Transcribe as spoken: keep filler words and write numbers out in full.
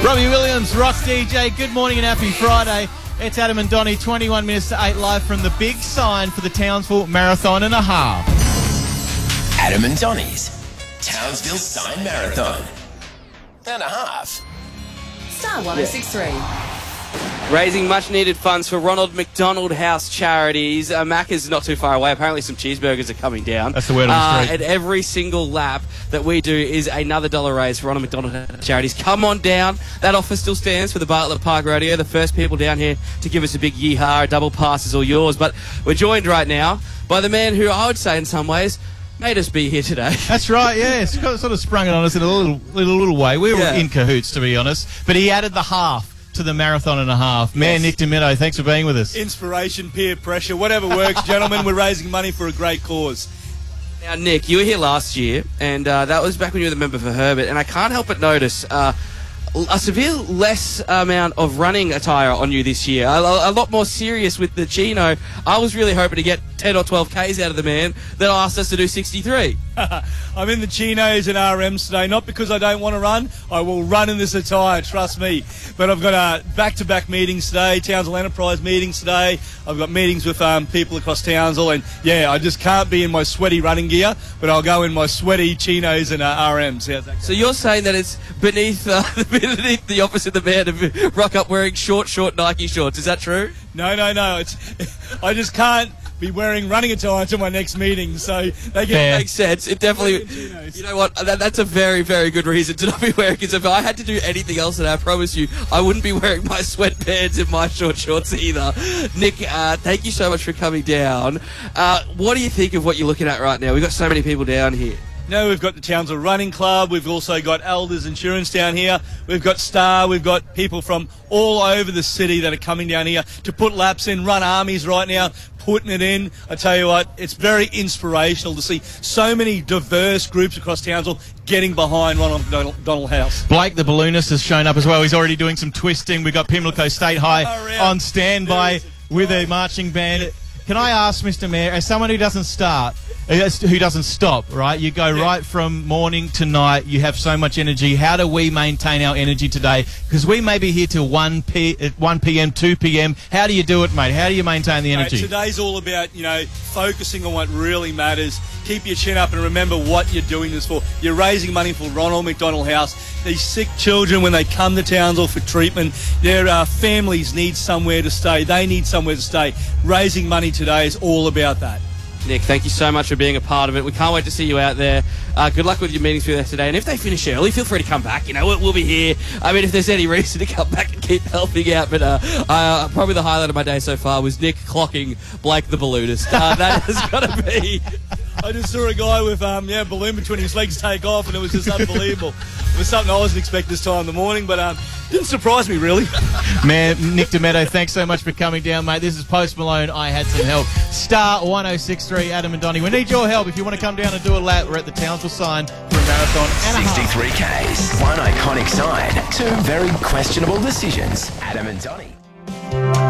Robbie Williams, Rock D J, good morning and happy Friday. It's Adam and Donnie, twenty-one minutes to eight, live from the big sign for the Townsville Marathon and a half. Adam and Donnie's Townsville Sign Marathon and a half. Star one oh six three. Raising much-needed funds for Ronald McDonald House Charities. Uh, Macca's not too far away. Apparently some cheeseburgers are coming down. That's the word on the uh, street. And every single lap that we do is another dollar raise for Ronald McDonald House Charities. Come on down. That offer still stands for the Bartlett Park Rodeo. The first people down here to give us a big yeehaw. A double pass is all yours. But we're joined right now by the man who I would say in some ways made us be here today. That's right, yeah. It's got- sort of sprung it on us in a little, little, little way. We were Yeah. in cahoots, to be honest. But he added the half to the marathon and a half. Man, Nick DeMetto, thanks for being with us. Inspiration, peer pressure, whatever works, gentlemen. We're raising money for a great cause. Now, Nick, you were here last year, and uh, that was back when you were the member for Herbert, and I can't help but notice uh, a severe less amount of running attire on you this year. A, a lot more serious with the chino. I was really hoping to get ten or twelve Ks out of the man that asked us to do sixty-three. I'm in the chinos and R Ms today, not because I don't want to run. I will run in this attire, trust me. But I've got uh, back-to-back meetings today, Townsville Enterprise meetings today. I've got meetings with um, people across Townsville, and yeah, I just can't be in my sweaty running gear, but I'll go in my sweaty chinos and uh, R Ms. How's that go? So you're saying that it's beneath uh, beneath the office of the man to rock up wearing short, short Nike shorts. Is that true? No, no, no. It's I just can't be wearing running attire to my next meeting, so they get Fair. Makes sense. It definitely. Chinos. You know what? That, that's a very, very good reason to not be wearing it. If I had to do anything else, then I promise you, I wouldn't be wearing my sweatpants and my short shorts either. Nick, uh, thank you so much for coming down. Uh, what do you think of what you're looking at right now? We've got so many people down here. No, we've got the Townsville Running Club. We've also got Elders Insurance down here. We've got Star. We've got people from all over the city that are coming down here to put laps in, run armies right now, putting it in. I tell you what, it's very inspirational to see so many diverse groups across Townsville getting behind Ronald McDonald House. Blake the balloonist has shown up as well. He's already doing some twisting. We've got Pimlico State High Around. on standby with a marching band. Can I ask, Mister Mayor, as someone who doesn't start, who doesn't stop, right? You go Yeah. right from morning to night. You have so much energy. How do we maintain our energy today? Because we may be here till one p at one p m, two p m. How do you do it, mate? How do you maintain the Mate, energy? today's all about, you know, focusing on what really matters. Keep your chin up and remember what you're doing this for. You're raising money for Ronald McDonald House. These sick children, when they come to Townsville for treatment, their uh, families need somewhere to stay. They need somewhere to stay. Raising money today is all about that. Nick, thank you so much for being a part of it. We can't wait to see you out there. Uh, good luck with your meetings through there today. And if they finish early, feel free to come back. You know, we'll, we'll be here. I mean, if there's any reason to come back and keep helping out. But uh, uh, probably the highlight of my day so far was Nick clocking Blake the balloonist. Uh, that has got to be... I just saw a guy with um yeah balloon between his legs take off, and it was just unbelievable. It was something I wasn't expecting this time in the morning, but um didn't surprise me really. Man, Nick DeMetto, thanks so much for coming down, mate. This is Post Malone. I had some help. Star one oh six three, Adam and Donnie. We need your help. If you want to come down and do a lap, we're at the Townsville sign for a marathon and a half. sixty-three Ks, one iconic sign, two very questionable decisions. Adam and Donnie.